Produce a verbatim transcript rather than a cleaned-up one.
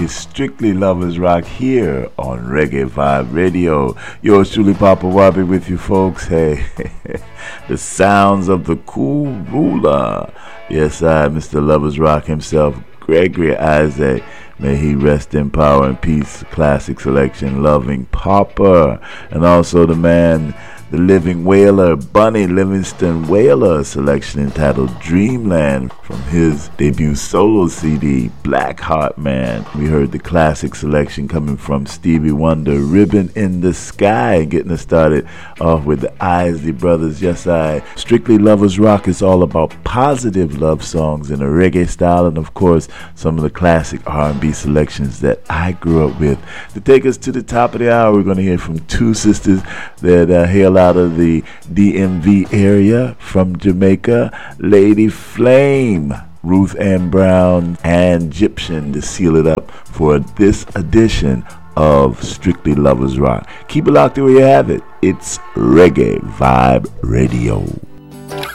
It's Strictly Lovers Rock here on Reggae Vibe Radio. Yours truly, Papa Wabi, with you folks. Hey, the sounds of the cool ruler. Yes, I, Mister Lovers Rock himself, Gregory Isaac. May he rest in power and peace. Classic selection, Loving Papa. And also the man, the living whaler, Bunny Livingston Whaler, selection entitled Dreamland from his debut solo C D, Black Heart Man. We heard the classic selection coming from Stevie Wonder, Ribbon in the Sky, getting us started off with the Isley Brothers. Yes, I. Strictly Lovers Rock is all about positive love songs in a reggae style, and of course, some of the classic R and B selections that I grew up with. To take us to the top of the hour, we're going to hear from two sisters that uh, hail out of the D M V area from Jamaica, Lady Flame, Ruth Ann Brown, and Egyptian to seal it up for this edition of Strictly Lovers Rock. Keep it locked where you have it. It's Reggae Vibe Radio.